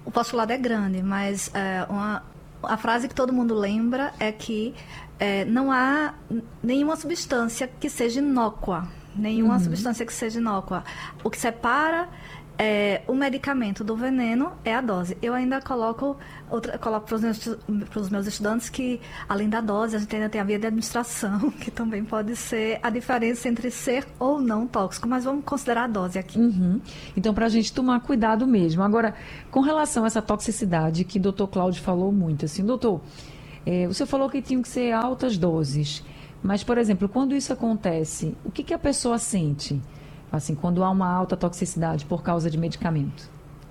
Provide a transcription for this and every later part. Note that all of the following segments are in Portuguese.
o postulado é grande, mas a frase que todo mundo lembra é que não há nenhuma substância que seja inócua. Nenhuma substância que seja inócua. O que separa o medicamento do veneno é a dose. Eu ainda coloco para os meus estudantes que, além da dose, a gente ainda tem a via de administração, que também pode ser a diferença entre ser ou não tóxico. Mas vamos considerar a dose aqui. Então, para a gente tomar cuidado mesmo. Agora, com relação a essa toxicidade que o doutor Cláudio falou muito, assim, doutor, você falou que tinham que ser altas doses. Mas, por exemplo, quando isso acontece, o que a pessoa sente? Assim, quando há uma alta toxicidade por causa de medicamento?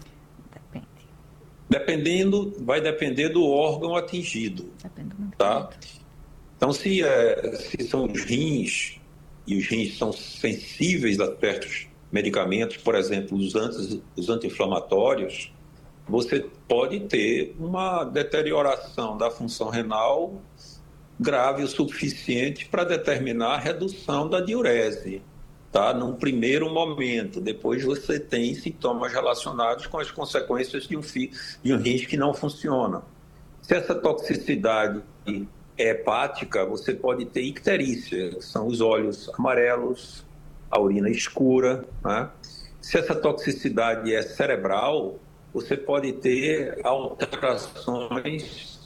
Vai depender do órgão atingido. Tá? Então, se são os rins, e os rins são sensíveis a certos medicamentos, por exemplo, os anti-inflamatórios, você pode ter uma deterioração da função renal grave o suficiente para determinar a redução da diurese. Tá? Num primeiro momento, depois você tem sintomas relacionados com as consequências de um rins que não funciona. Se essa toxicidade é hepática, você pode ter icterícia, que são os olhos amarelos, a urina escura. Né? Se essa toxicidade é cerebral, você pode ter alterações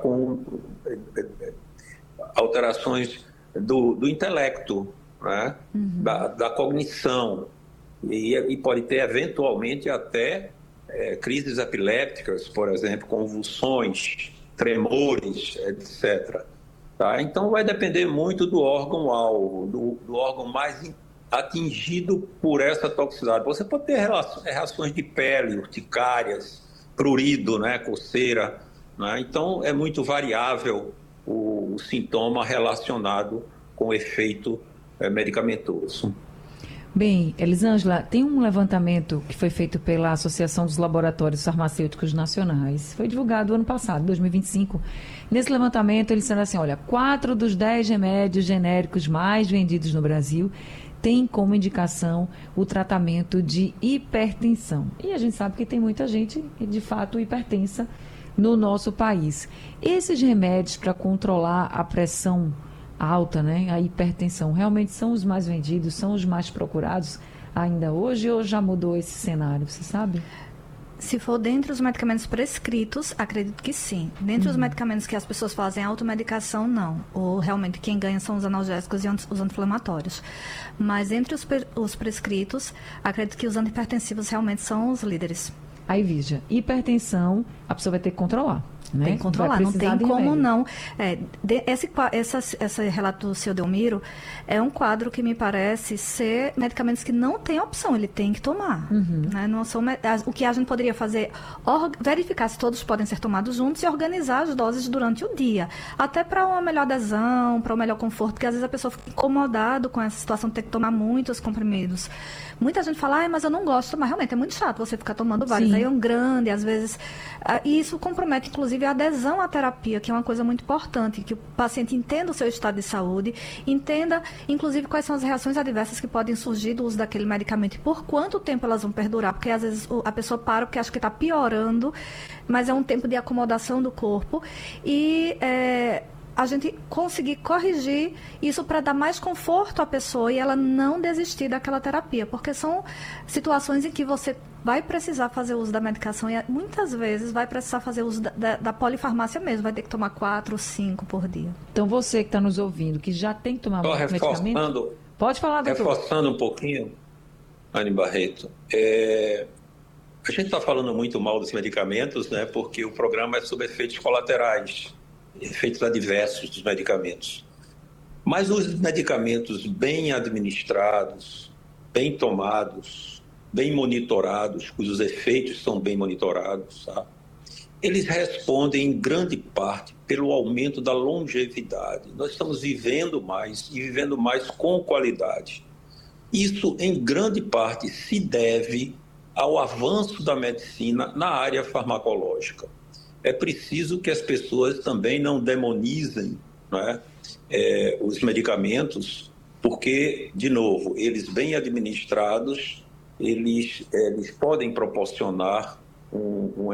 do intelecto, né? Da cognição, e pode ter eventualmente até crises epilépticas, por exemplo, convulsões, tremores, etc. Tá? Então vai depender muito do órgão-alvo, do órgão mais atingido por essa toxicidade. Você pode ter reações de pele, urticárias, prurido, né? Coceira, né? Então é muito variável o sintoma relacionado com o efeito medicamentoso. Bem, Elisângela, tem um levantamento que foi feito pela Associação dos Laboratórios Farmacêuticos Nacionais. Foi divulgado ano passado, 2025. Nesse levantamento, eles disseram assim, olha, 4 dos 10 remédios genéricos mais vendidos no Brasil têm como indicação o tratamento de hipertensão. E a gente sabe que tem muita gente, de fato, hipertensa no nosso país. Esses remédios para controlar a pressão alta, né, a hipertensão, realmente são os mais vendidos, são os mais procurados ainda hoje, ou já mudou esse cenário, você sabe? Se for dentre os medicamentos prescritos, acredito que sim. Dentre os medicamentos que as pessoas fazem automedicação, não. Ou realmente quem ganha são os analgésicos e os anti-inflamatórios. Mas entre os prescritos, acredito que os antihipertensivos realmente são os líderes. Aí, veja, hipertensão, a pessoa vai ter que controlar. Né? Tem que controlar, não tem como não. Esse relato do seu Delmiro é um quadro que me parece ser medicamentos que não tem opção, ele tem que tomar. Né? Não são, o que a gente poderia fazer, verificar se todos podem ser tomados juntos e organizar as doses durante o dia. Até para uma melhor adesão, para um melhor conforto, porque às vezes a pessoa fica incomodada com essa situação de ter que tomar muitos comprimidos. Muita gente fala, mas eu não gosto, mas realmente é muito chato você ficar tomando vários. Sim. Aí é um grande, às vezes. E isso compromete, inclusive, a adesão à terapia, que é uma coisa muito importante, que o paciente entenda o seu estado de saúde, entenda, inclusive, quais são as reações adversas que podem surgir do uso daquele medicamento e por quanto tempo elas vão perdurar, porque às vezes a pessoa para porque acha que está piorando, mas é um tempo de acomodação do corpo e a gente conseguir corrigir isso para dar mais conforto à pessoa e ela não desistir daquela terapia, porque são situações em que você vai precisar fazer uso da medicação e muitas vezes vai precisar fazer uso da polifarmácia mesmo, vai ter que tomar 4 ou 5 por dia. Então você que está nos ouvindo, que já tem que tomar medicamento... Pode falar, doutor. Reforçando um pouquinho, Anne Barreto, a gente está falando muito mal dos medicamentos, né, porque o programa é sobre efeitos colaterais, efeitos adversos dos medicamentos. Mas os medicamentos bem administrados, bem tomados, bem monitorados, cujos efeitos são bem monitorados, tá? Eles respondem em grande parte pelo aumento da longevidade. Nós estamos vivendo mais e vivendo mais com qualidade. Isso, em grande parte, se deve ao avanço da medicina na área farmacológica. É preciso que as pessoas também não demonizem, né, os medicamentos, porque, de novo, eles bem administrados, eles podem proporcionar um